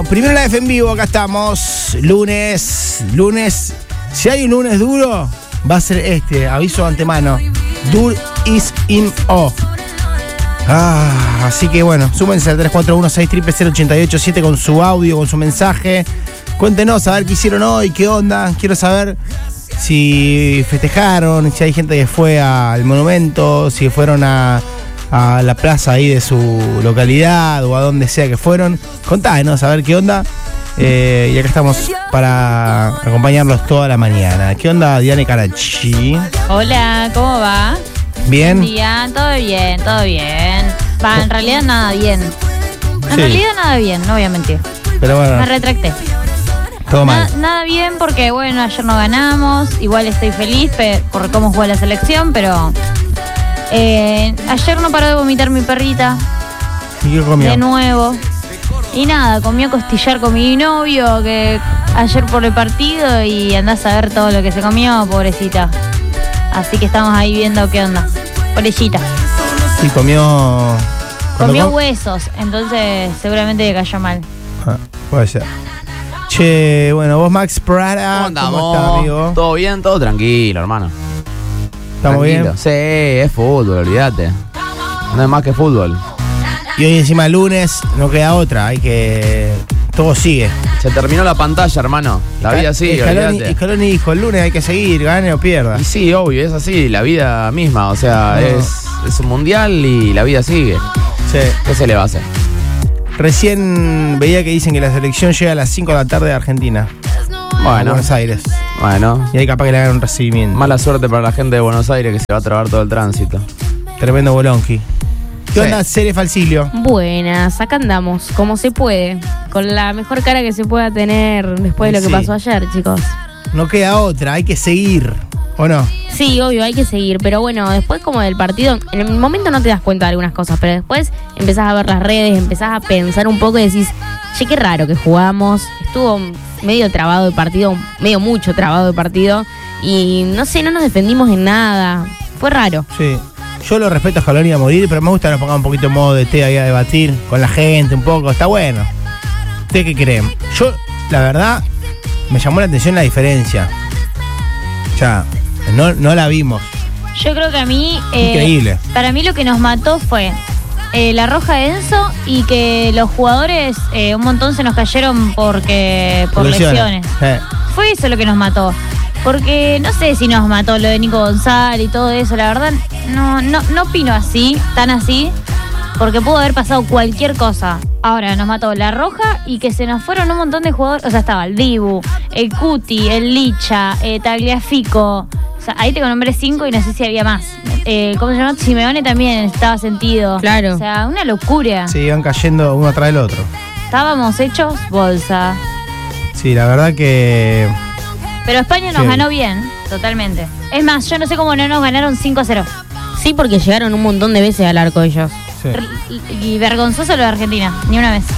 Primero la F en vivo, acá estamos. Lunes. Si hay un lunes duro, va a ser este. Aviso de antemano. Dur is in O. Así que bueno, súmense al 341-600-088-7 con su audio, con su mensaje. Cuéntenos a ver qué hicieron hoy, qué onda. Quiero saber si festejaron, si hay gente que fue al monumento, si fueron a la plaza ahí de su localidad o a donde sea que fueron. Contádenos a ver qué onda. Y acá estamos para acompañarlos toda la mañana. ¿Qué onda, Diana Carachi? Hola, ¿cómo va? ¿Bien? Buen día, todo bien, todo bien. Va, en realidad nada bien. En realidad nada bien, no voy a mentir. Pero bueno. Me retracté. Todo mal. Nada bien porque, bueno, ayer no ganamos. Igual estoy feliz por cómo jugó la selección, pero ayer no paró de vomitar mi perrita. ¿Y qué comió? De nuevo. Y nada, comió costillar con mi novio que ayer por el partido y andás a ver todo lo que se comió, pobrecita. Así que estamos ahí viendo qué onda. Pobrecita. Y comió Huesos, entonces seguramente le cayó mal. Puede ser. Che, bueno, vos Max Prada, ¿Cómo andamos? ¿Cómo estás, amigo? ¿Todo bien? Todo tranquilo, hermano. ¿Estamos Tranquilo. bien? Sí, es fútbol, olvídate. No es más que fútbol. Y hoy encima lunes no queda otra, hay que... Todo sigue. Se terminó la pantalla, hermano. La vida sigue, olvídate. Scaloni dijo, el lunes hay que seguir, gane o pierda. Y sí, obvio, es así, la vida misma. O sea, es un mundial y la vida sigue. Sí. ¿Qué se le va a hacer? Recién veía que dicen que la selección llega a las 5 de la tarde de Argentina. A Bueno, Buenos Aires. bueno. Y ahí capaz que le hagan un recibimiento. Mala suerte para la gente de Buenos Aires que se va a trabar todo el tránsito. Tremendo bolonqui. ¿Qué Sí. onda, Cere Falsilio? Buenas, acá andamos, como se puede, con la mejor cara que se pueda tener después de lo que Sí. pasó ayer, chicos. No queda otra, hay que seguir, ¿o no? Sí, obvio, hay que seguir, pero bueno, después como del partido, en el momento no te das cuenta de algunas cosas, pero después empezás a ver las redes, empezás a pensar un poco y decís, che, qué raro que jugamos, estuvo medio trabado el partido, medio mucho trabado el partido, y no sé, no nos defendimos en nada, fue raro. Sí. Yo lo respeto a Scaloni a morir, pero me gusta que nos pongamos un poquito en modo de té ahí a debatir con la gente un poco. Está bueno. ¿Ustedes qué creen? Yo, la verdad, me llamó la atención la diferencia. O sea, no la vimos. Yo creo que a mí... Increíble. Para mí lo que nos mató fue la roja de Enzo y que los jugadores un montón se nos cayeron por lesiones. Fue eso lo que nos mató. Porque no sé si nos mató lo de Nico González y todo eso, la verdad no opino así, tan así, porque pudo haber pasado cualquier cosa. Ahora nos mató la roja y que se nos fueron un montón de jugadores, o sea, estaba el Dibu, el Cuti, el Licha, Tagliafico, o sea, ahí tengo nombre 5 y no sé si había más. ¿Cómo se llama? Simeone también estaba sentido. Claro. O sea, una locura. Sí, iban cayendo uno atrás del otro. Estábamos hechos bolsa. Sí, la verdad que... Pero España nos ganó bien, totalmente. Es más, yo no sé cómo no nos ganaron 5-0. Sí, porque llegaron un montón de veces al arco ellos. Sí, Y vergonzoso lo de Argentina, ni una vez.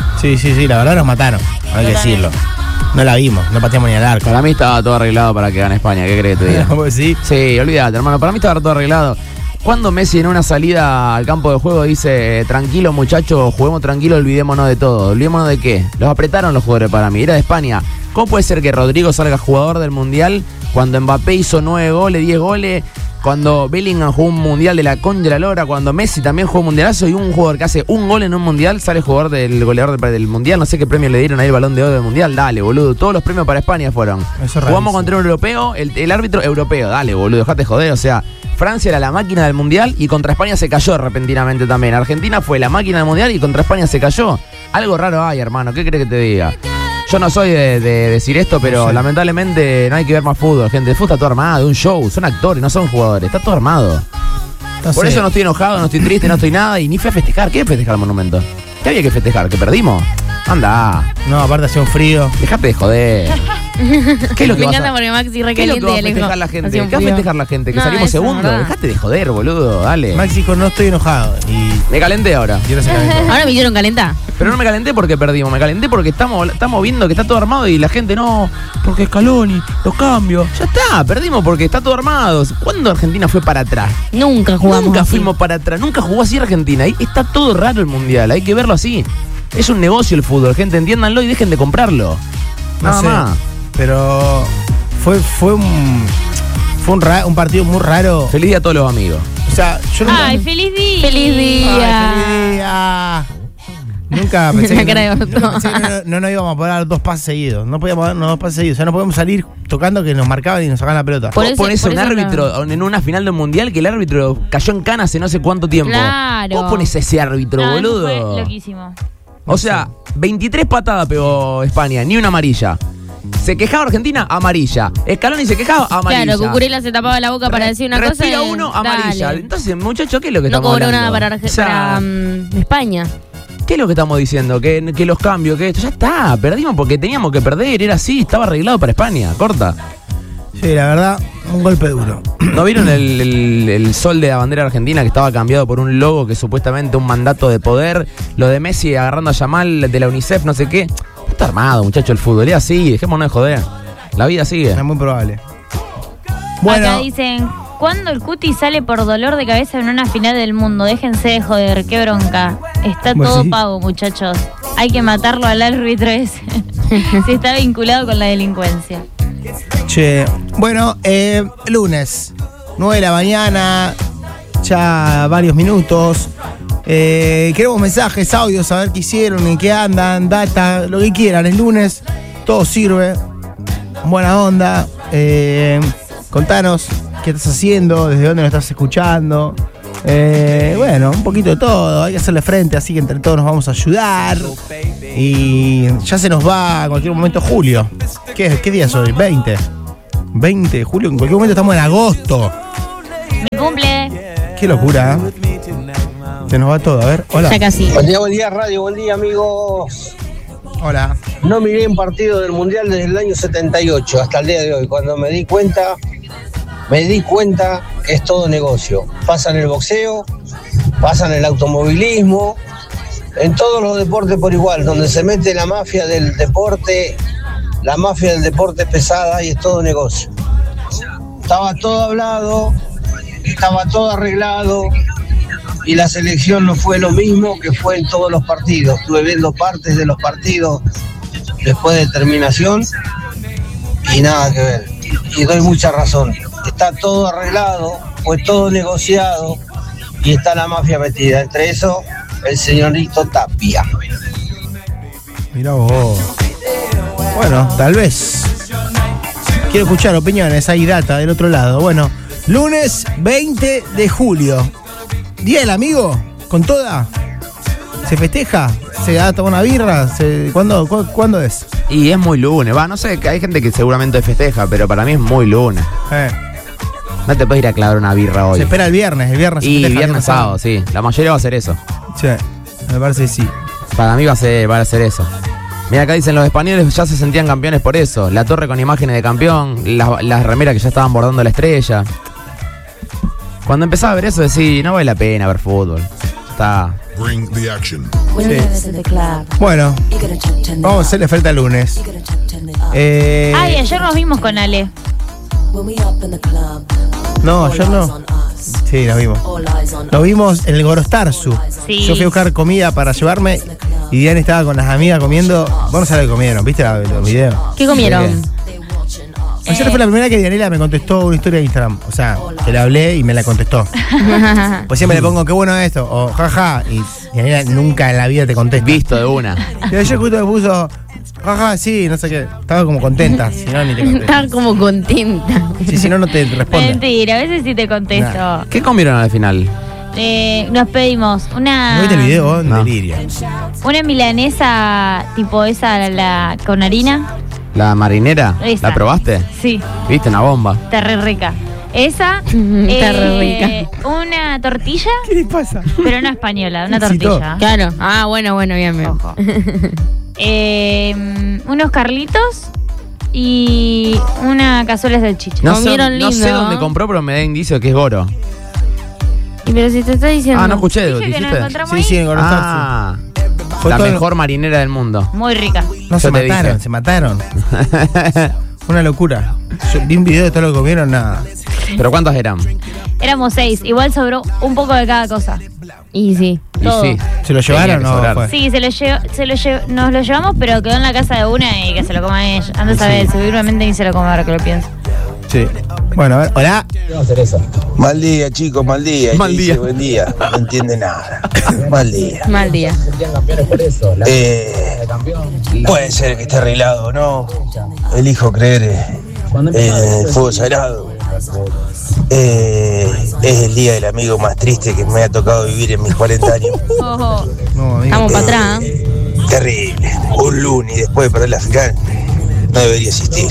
sí, la verdad nos mataron, hay que decirlo. No la vimos, no pateamos ni al arco. Para mí estaba todo arreglado para que gane España. ¿Qué crees que te diga? ¿Vos decís? Sí, olvídate, hermano. Para mí estaba todo arreglado. Cuando Messi en una salida al campo de juego dice, tranquilo muchachos, juguemos tranquilo, olvidémonos de todo. ¿Olvidémonos de qué? Los apretaron los jugadores para mí, era de España. ¿Cómo puede ser que Rodrigo salga jugador del Mundial cuando Mbappé hizo 9 goles, 10 goles, cuando Bellingham jugó un Mundial de la concha de la lora, cuando Messi también jugó un mundialazo y un jugador que hace un gol en un Mundial sale jugador del goleador del Mundial? No sé qué premio le dieron ahí el Balón de Oro del Mundial. Dale, boludo, todos los premios para España fueron. Eso es Jugamos rarísimo. contra un europeo, el árbitro europeo. Dale, boludo, dejate joder, o sea... Francia era la máquina del Mundial y contra España se cayó repentinamente también. Argentina fue la máquina del Mundial y contra España se cayó. Algo raro hay, hermano. ¿Qué crees que te diga? Yo no soy de decir esto, pero lamentablemente no hay que ver más fútbol, gente. El fútbol está todo armado, un show. Son actores, no son jugadores. Está todo armado. Por eso no estoy enojado, no estoy triste, no estoy nada y ni fui a festejar. ¿Qué es festejar el monumento? ¿Qué había que festejar? ¿Que perdimos? Anda. No, aparte hacía un frío. Dejate de joder. ¿Qué es lo que Me vas encanta a... porque Maxi ¿Qué es lo recaliente que va a y le festejar dijo, la gente? hacía un ¿Qué va a frío. festejar la gente? ¿Que No, salimos eso, segundos? ¿verdad? Dejate de joder, boludo, dale. Maxi dijo, no estoy enojado. Y Me calenté ahora. yo no sé qué. Ahora me hicieron calentar. Pero no me calenté porque perdimos, me calenté porque estamos viendo que está todo armado y la gente no, porque Scaloni, los cambios. Ya está, perdimos porque está todo armado. ¿Cuándo Argentina fue para atrás? Nunca jugamos Nunca así. fuimos para atrás, nunca jugó así Argentina. Ahí está todo raro el mundial, hay que verlo así. Es un negocio el fútbol, gente, entiéndanlo y dejen de comprarlo. Nada más. Pero fue un partido muy raro. Feliz día a todos los amigos. O sea, yo nunca... ¡Ay, feliz día! ¡Feliz día! ¡Ay, feliz día! Nunca pensé La cara de Otto. no nos íbamos a poder dar 2 pases seguidos. No podíamos darnos 2 pases seguidos. O sea, no podemos salir tocando que nos marcaban y nos sacaban la pelota. Por Vos eso- ponés por un eso árbitro en una final de un mundial que el árbitro cayó en cana hace no sé cuánto tiempo. Claro. Vos ponés ese árbitro, No, boludo. eso fue loquísimo. O sea, 23 patadas pegó España, ni una amarilla. Se quejaba Argentina, amarilla. Scaloni se quejaba, amarilla. Claro, Cucurella se tapaba la boca para decir una cosa. Respira uno, amarilla. Dale. Entonces, muchachos, ¿qué es lo que No estamos cobró hablando? nada para, O sea, España. ¿qué es lo que estamos diciendo? Que los cambios, que esto ya está. Perdimos porque teníamos que perder, era así, estaba arreglado para España. Corta. Sí, la verdad, un golpe duro. ¿No vieron el sol de la bandera argentina que estaba cambiado por un logo que supuestamente un mandato de poder? Lo de Messi agarrando a Yamal de la UNICEF, no sé qué. Está armado, muchacho, el fútbol. Es así, dejémonos de joder. La vida sigue. Es muy probable. Bueno, Acá dicen, ¿cuándo el Cuti sale por dolor de cabeza en una final del mundo? Déjense de joder, qué bronca. Está Pues todo sí. pago, muchachos. Hay que matarlo al árbitro ese. Si está vinculado con la delincuencia. che. Bueno, lunes, 9 de la mañana, ya varios minutos. Queremos mensajes, audios, saber qué hicieron, en qué andan, data, lo que quieran. El lunes todo sirve. Buena onda. Contanos qué estás haciendo, desde dónde lo estás escuchando. Bueno, un poquito de todo. Hay que hacerle frente, así que entre todos nos vamos a ayudar. Y ya se nos va en cualquier momento julio. ¿Qué día es hoy? 20. 20 de julio. En cualquier momento estamos en agosto. Mi cumple. Qué locura, ¿eh? Se nos va todo. A ver, hola. Ya casi. Buen día radio, buen día amigos. Hola. No miré un partido del Mundial desde el año 78 hasta el día de hoy. Cuando me di cuenta que es todo negocio. Pasa en el boxeo, pasa en el automovilismo, en todos los deportes por igual, donde se mete la mafia del deporte es pesada y es todo negocio. Estaba todo hablado, estaba todo arreglado y la selección no fue lo mismo que fue en todos los partidos. Estuve viendo partes de los partidos después de terminación y nada que ver. Y doy mucha razón. Está todo arreglado, fue todo negociado y está la mafia metida. Entre eso, el señorito Tapia. Mirá vos. Bueno, tal vez. Quiero escuchar opiniones, hay data del otro lado. Bueno, lunes 20 de julio. Día del amigo, con toda. ¿Se festeja? ¿Se da a tomar una birra? ¿Cuándo es? Y es muy lunes. Va, no sé, hay gente que seguramente festeja, pero para mí es muy lunes. No te puedes ir a clavar una birra hoy. Se espera el viernes se Y festeja, viernes sábado, sí. La mayoría va a hacer eso. Sí, me parece que sí. Para mí va a ser eso. Mira, acá dicen los españoles ya se sentían campeones por eso. La torre con imágenes de campeón, las remeras que ya estaban bordando la estrella. Cuando empezaba a ver eso decís, no vale la pena ver fútbol. Está. Bring the action. Bueno, vamos a hacerle frente al lunes. Ay, ayer nos vimos con Ale. No, ayer no. Sí, nos vimos. Nos vimos en el Gorostarzu. Sí. Yo fui a buscar comida para llevarme y Diana estaba con las amigas comiendo. Vos no sabés lo que comieron, ¿viste los videos? ¿Qué comieron? Ayer fue la primera que Dianela me contestó una historia de Instagram. O sea, que le hablé y me la contestó. Pues siempre le pongo, qué bueno esto, o jaja. Y Dianela nunca en la vida te contesta. Visto de una. Y ayer justo me puso, jaja, sí, no sé qué. Estaba como contenta, si no ni te contesta. Estaba como contenta. Sí, si no, no te responde. Mentira, a veces sí te contesto. Nah. ¿Qué comieron al final? Nos pedimos ¿No una viste el video vos? No. Delirio. una milanesa tipo esa la con harina. ¿La marinera? Esa. ¿La probaste? Sí, ¿Viste? Una bomba. está re rica. Esa, Está re rica. una tortilla, ¿Qué le pasa? pero no española, una Citó. tortilla. Claro. Ah, bueno, bien, bien. Ojo. Unos carlitos y una cazuela de salchicha. Comieron no sé lindo. dónde compró, pero me da indicio que es Goro. Y pero si te estoy diciendo. Ah, no escuché, Dije que nos dijiste. encontramos Sí, ahí. sí, en Gorostarzu. Ah, Fue la todo- mejor marinera del mundo. Muy rica. No, se Yo te mataron, dije. se mataron. Una locura. Yo vi un video de todo lo que comieron, nada. ¿Pero cuántos eran? Éramos 6, igual sobró un poco de cada cosa. Y sí. todo. Sí. ¿Se lo llevaron o no fue? Sí, nos lo llevamos, pero quedó en la casa de una y que se lo coma ella. Antes a ver, seguramente ni se lo come ahora que lo pienso. Sí. Bueno, a ver, hola. Mal día, chicos, mal día. Mal día. Buen día. No entiende nada. Mal día. Mal día. Puede ser que esté arreglado, ¿no? Elijo creer en el fuego sagrado. Es el día del amigo más triste que me ha tocado vivir en mis 40 años. Ojo. No, amigo. Estamos para atrás. Terrible. Un lunes después de perder la final no debería existir.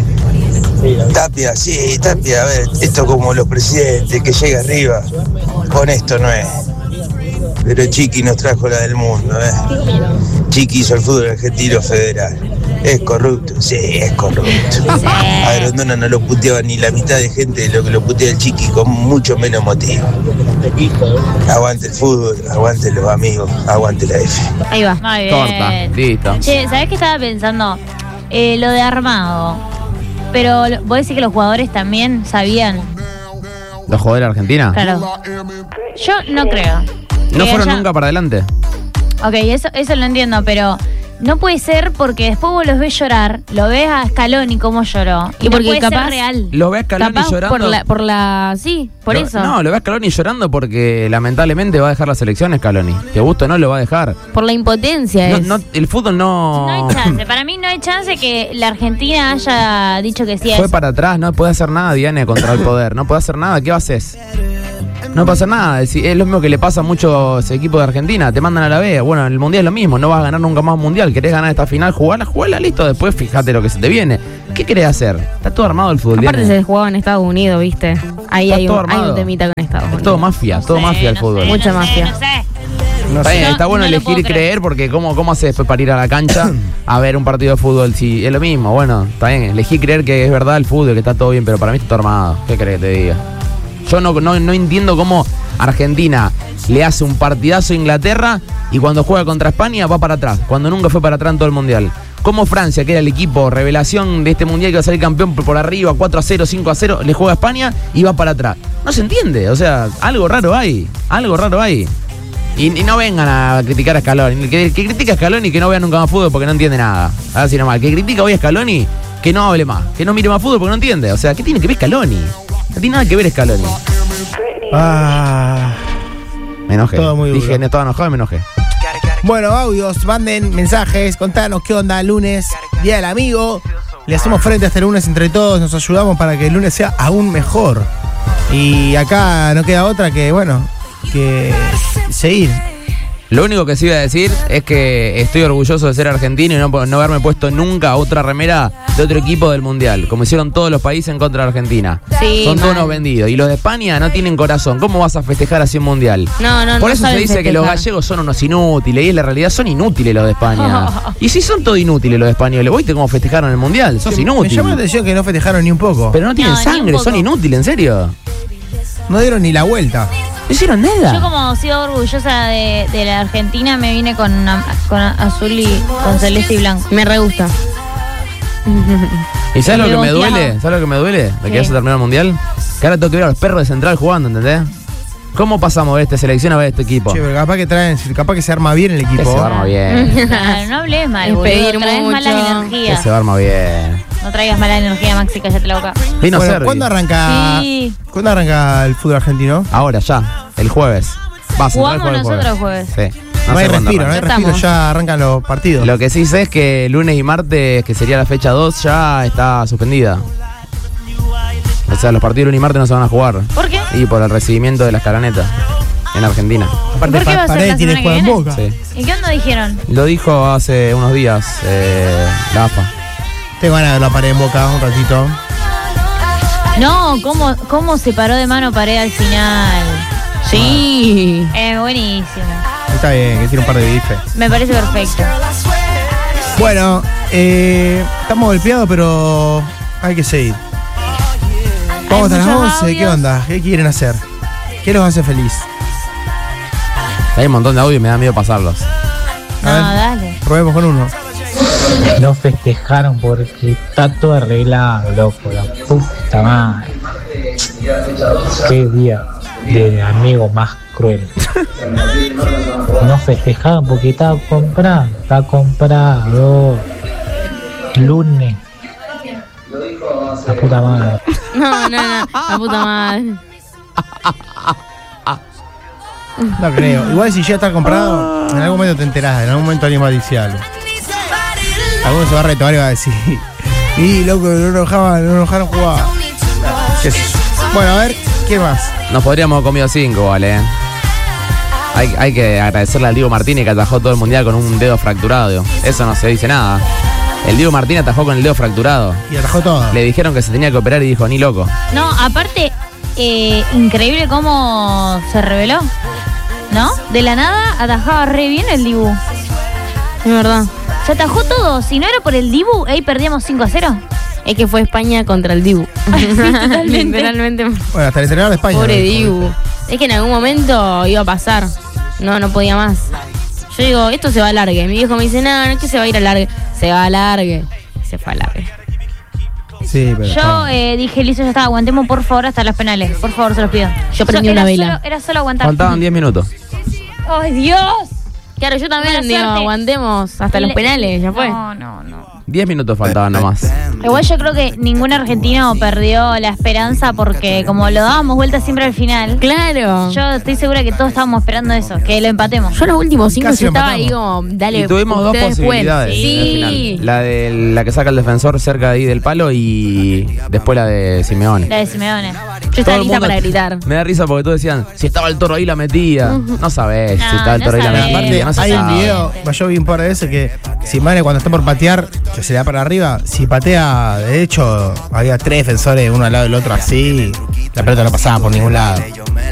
Tapia, sí, Tapia, a ver, esto como los presidentes que llega arriba, con esto no es. Pero Chiqui nos trajo la del mundo, Chiqui hizo el fútbol argentino federal. ¿Es corrupto? Sí, es corrupto. A Grondona no lo puteaba ni la mitad de gente de lo que lo putea el Chiqui, con mucho menos motivo. Aguante el fútbol, aguante los amigos, aguante la F. Ahí va. Muy bien. Corta, listo. Che, ¿sabés qué estaba pensando? Lo de armado. Pero vos decís que los jugadores también sabían. ¿Los jugadores de Argentina? Claro. Yo no creo. ¿No Que fueron haya- nunca para adelante? Ok, eso lo entiendo, pero no puede ser porque después vos los ves llorar, lo ves a Scaloni cómo lloró. Y no porque puede capaz- ser real. ¿Lo ves Scaloni Capaz llorando? sí, por eso. No, lo ves Scaloni llorando porque lamentablemente va a dejar la selección Scaloni. Te gusta o no, lo va a dejar. Por la impotencia No, es. no, el fútbol No hay chance. Para mí no hay chance que la Argentina haya dicho que sí a fue eso. para atrás, no puede hacer nada Diane contra el poder. No puede hacer nada, ¿qué haces? No pasa nada, es lo mismo que le pasa a muchos equipos de Argentina, te mandan a la B. Bueno, en el Mundial es lo mismo, no vas a ganar nunca más un Mundial, querés ganar esta final, jugarla, listo, después fíjate lo que se te viene. ¿Qué querés hacer? Está todo armado el fútbol. Aparte Diane. se jugaba en Estados Unidos, ¿viste? Ahí Está hay todo un armado. temita con Estados Unidos. Es todo mafia, todo mafia el fútbol. Mucha mafia. No sé. No Está sé. bien, está bueno no lo elegir puedo y creer porque ¿cómo haces después para ir a la cancha a ver un partido de fútbol? Si es lo mismo, bueno, está bien, elegí creer que es verdad el fútbol, que está todo bien, pero para mí está todo armado. ¿Qué crees que te diga? Yo no entiendo cómo Argentina le hace un partidazo a Inglaterra y cuando juega contra España va para atrás, cuando nunca fue para atrás en todo el Mundial. Como Francia, que era el equipo revelación de este Mundial que va a salir campeón por arriba, 4-0, 5-0, le juega a España y va para atrás. No se entiende, o sea, algo raro hay. Y no vengan a criticar a Scaloni. Que critica a Scaloni que no vea nunca más fútbol porque no entiende nada. Así nomás. Que critica hoy a Scaloni que no hable más. Que no mire más fútbol porque no entiende. O sea, ¿qué tiene que ver Scaloni? No tiene nada que ver Scaloni. Ah. Me enojé. Todo muy duro. Dije, no estaba enojado y me enojé. Bueno, audios, manden mensajes, contanos qué onda lunes, Día del Amigo. Le hacemos frente a este lunes entre todos, nos ayudamos para que el lunes sea aún mejor. Y acá no queda otra que, bueno, que seguir. Lo único que sí iba a decir es que estoy orgulloso de ser argentino y no haberme puesto nunca otra remera de otro equipo del Mundial, como hicieron todos los países en contra de Argentina. Sí, Son todos mal. unos vendidos. Y los de España no tienen corazón. ¿Cómo vas a festejar así un Mundial? No, Por no eso se saben dice que los festejar. gallegos son unos inútiles y en la realidad son inútiles los de España. Y sí son todos inútiles los españoles. ¿Viste cómo festejaron el Mundial? Sos Me inútil. llama la atención que no festejaron ni un poco. Pero no tienen No, ni un sangre, poco. son inútiles, ¿en serio? No dieron ni la vuelta. No hicieron nada. Yo como sido orgullosa de la Argentina me vine con azul y con celeste y blanco. Me re gusta. ¿Y sabes lo que me Reboteado. duele? ¿Sabes lo que me duele? De que ¿Qué? ya se terminó el Mundial. Que ahora tengo que ver a los perros de Central jugando, ¿entendés? ¿Cómo pasamos de esta selección a ver este equipo? Che, pero capaz que se arma bien el Que equipo. se arma bien. Claro, no hables mal, Es boludo. pedir Traes mucho. malas Que energías. se arma bien. No traigas mala energía, Maxi, cállate la boca. Vino Bueno, Servi. ¿cuándo arranca? Sí. ¿Cuándo arranca el fútbol argentino? Ahora ya, el jueves. Va, Central Jugamos juega el nosotros jueves. Sí. No, hay sé cuándo respiro, no hay arranca. respiro, estamos. ya arrancan los partidos. Lo que sí sé es que lunes y martes, que sería la fecha 2, ya está suspendida. O sea, los partidos lunes y martes no se van a jugar. ¿Por qué? Y por el recibimiento de la escaloneta en Argentina. Aparte, ¿Por qué va a ser Paredes la tiene semana juego que en viene? Boca. Sí. ¿Y qué onda dijeron? Lo dijo hace unos días la AFA. Tengo ganas de ver la pared en Boca un ratito. No, ¿cómo se paró de mano pared al final? Sí. Buenísimo. Está bien, que tiene un par de bifes. Me parece perfecto. Bueno, estamos golpeados, pero hay que seguir. Vamos hasta las muchos 11, ¿qué audios. onda? ¿Qué quieren hacer? ¿Qué los hace feliz? Hay un montón de audio y me da miedo pasarlos. No, A ver. dale. Probemos con uno. No festejaron porque está todo arreglado, loco, la puta madre. Qué día de amigo más cruel. No festejaban porque estaba comprado. Lunes. La puta madre. No, la puta madre. No creo. Igual si ya está comprado, en algún momento te enterás, en algún momento alguien va a decir algo. Alguno se va a retomar y va a decir, y loco, no enojaron jugar. ¿Qué es eso? Bueno, a ver, ¿qué más? Nos podríamos haber comido 5, ¿vale? Hay que agradecerle al Diego Martínez que atajó todo el mundial con un dedo fracturado. Eso no se dice nada. El Diego Martínez atajó con el dedo fracturado. Y atajó todo. Le dijeron que se tenía que operar y dijo, ni loco. No, aparte, increíble cómo se reveló, ¿no? De la nada atajaba re bien el Dibu. Es verdad. Se atajó todo. Si no era por el Dibu, ahí perdíamos 5-0. Es que fue España contra el Dibu. Totalmente. Literalmente. Bueno, hasta el entrenador de España. Pobre Dibu. Es que en algún momento iba a pasar. No podía más. Yo digo, esto se va a alargue. Mi viejo me dice, no es que se va a ir a largue. Se va a alargue. Se fue a largue. Sí, pero. Yo dije, listo, ya está, aguantemos por favor hasta los penales. Por favor, se los pido. Yo prendí una vela. Era solo aguantar. Faltaban 10 minutos. ¡Ay, Dios! Claro, yo también Buena digo, suerte. aguantemos hasta los penales, ya fue. No. 10 minutos faltaban nomás. Igual yo creo que ningún argentino perdió la esperanza porque como lo dábamos vuelta siempre al final, Claro. yo estoy segura que todos estábamos esperando eso, que lo empatemos. Yo los últimos 5 Casi yo estaba ahí empatamos. como, dale, Y tuvimos dos ustedes posibilidades pueden. al Sí. final. La de la que saca el defensor cerca de ahí del palo y después la de Simeone. La de Simeone. Yo estaba Todo el lista mundo- para gritar. Me da risa porque todos decían, si estaba el Toro ahí la metía. No sabés si estaba el No Toro ahí la sabés. metía. No se Hay un sabe. video, yo vi un par de veces que Simeone cuando está por patear, que se le da para arriba, si patea, de hecho, había 3 defensores, uno al lado del otro así, la pelota no pasaba por ningún lado.